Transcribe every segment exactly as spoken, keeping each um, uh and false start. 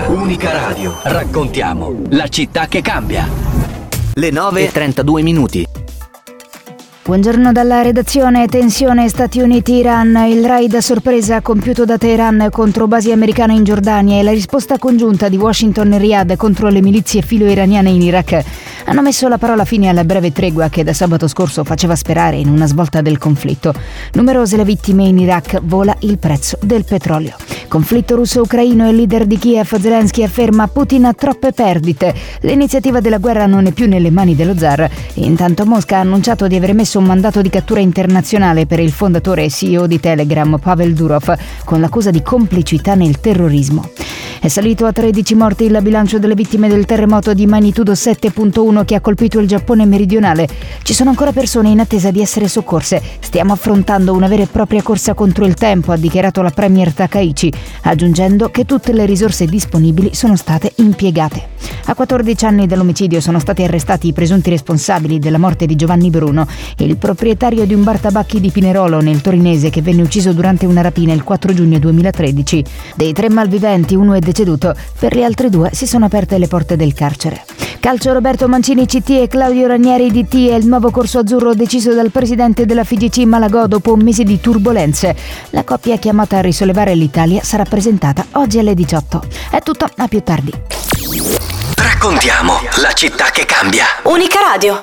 Unica Radio. Raccontiamo la città che cambia. Le nove e trentadue minuti. Buongiorno dalla redazione. Tensione Stati Uniti-Iran. Il raid a sorpresa compiuto da Teheran contro basi americane in Giordania e la risposta congiunta di Washington e Riyadh contro le milizie filo-iraniane in Iraq hanno messo la parola fine alla breve tregua che da sabato scorso faceva sperare in una svolta del conflitto. Numerose le vittime in Iraq, vola il prezzo del petrolio. Conflitto russo-ucraino e il leader di Kiev Zelensky afferma: Putin ha troppe perdite. L'iniziativa della guerra non è più nelle mani dello zar. Intanto Mosca ha annunciato di aver messo un mandato di cattura internazionale per il fondatore e C E O di Telegram Pavel Durov con l'accusa di complicità nel terrorismo. È salito a tredici morti il bilancio delle vittime del terremoto di magnitudo sette virgola uno che ha colpito il Giappone meridionale. Ci sono ancora persone in attesa di essere soccorse. Stiamo affrontando una vera e propria corsa contro il tempo, ha dichiarato la premier Takaichi, aggiungendo che tutte le risorse disponibili sono state impiegate. A quattordici anni dall'omicidio sono stati arrestati i presunti responsabili della morte di Giovanni Bruno, il proprietario di un bar tabacchi di Pinerolo nel Torinese che venne ucciso durante una rapina il quattro giugno duemilatredici. Dei tre malviventi, uno è deceduto, per gli altri due si sono aperte le porte del carcere. Calcio, Roberto Mancini C T e Claudio Ranieri D T è il nuovo corso azzurro deciso dal presidente della F I G C Malagò dopo un mese di turbolenze. La coppia chiamata a risollevare l'Italia sarà presentata oggi alle diciotto. È tutto, a più tardi. Raccontiamo la città che cambia. Unica Radio.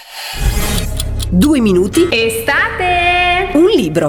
Due minuti. Estate. Un libro.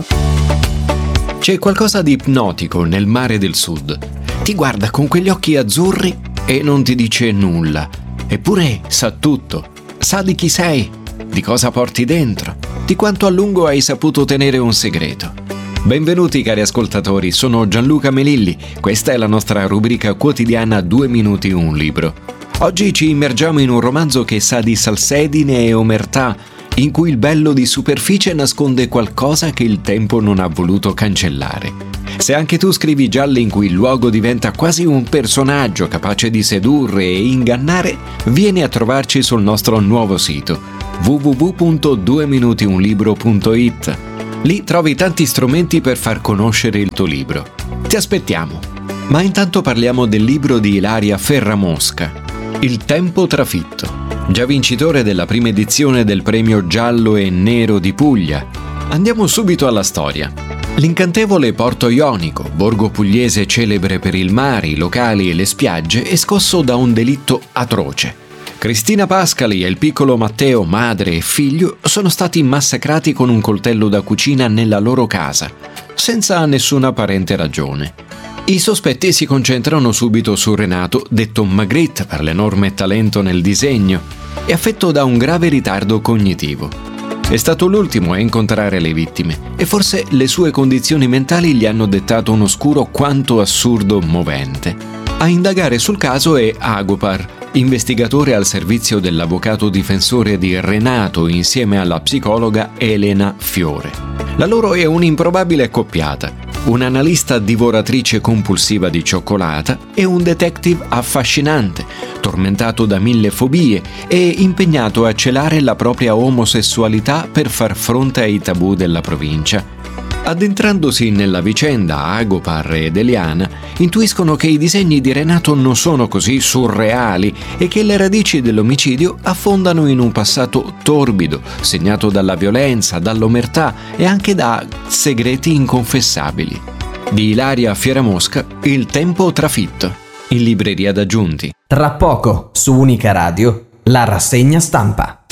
C'è qualcosa di ipnotico nel mare del sud. Ti guarda con quegli occhi azzurri e non ti dice nulla. Eppure sa tutto. Sa di chi sei, di cosa porti dentro, di quanto a lungo hai saputo tenere un segreto. Benvenuti cari ascoltatori, sono Gianluca Melilli. Questa è la nostra rubrica quotidiana Due minuti un libro. Oggi ci immergiamo in un romanzo che sa di salsedine e omertà, in cui il bello di superficie nasconde qualcosa che il tempo non ha voluto cancellare. Se anche tu scrivi gialli in cui il luogo diventa quasi un personaggio capace di sedurre e ingannare, vieni a trovarci sul nostro nuovo sito w w w punto due minuti un libro punto i t. Lì trovi tanti strumenti per far conoscere il tuo libro. Ti aspettiamo! Ma intanto parliamo del libro di Ilaria Ferramosca, Il tempo trafitto. Già vincitore della prima edizione del premio Giallo e Nero di Puglia. Andiamo subito alla storia. L'incantevole Porto Ionico, borgo pugliese celebre per il mare, i locali e le spiagge, è scosso da un delitto atroce. Cristina Pascali e il piccolo Matteo, madre e figlio, sono stati massacrati con un coltello da cucina nella loro casa, senza nessuna apparente ragione. I sospetti si concentrano subito su Renato, detto Magritte per l'enorme talento nel disegno, e affetto da un grave ritardo cognitivo. È stato l'ultimo a incontrare le vittime e forse le sue condizioni mentali gli hanno dettato un oscuro quanto assurdo movente. A indagare sul caso è Agopar, investigatore al servizio dell'avvocato difensore di Renato insieme alla psicologa Elena Fiore. La loro è un'improbabile accoppiata, un'analista divoratrice compulsiva di cioccolata e un detective affascinante, tormentato da mille fobie e impegnato a celare la propria omosessualità per far fronte ai tabù della provincia. Addentrandosi nella vicenda, Agopar ed Eliana intuiscono che i disegni di Renato non sono così surreali e che le radici dell'omicidio affondano in un passato torbido, segnato dalla violenza, dall'omertà e anche da segreti inconfessabili. Di Ilaria Ferramosca, Il tempo trafitto, in libreria da Giunti. Tra poco, su Unica Radio, la rassegna stampa.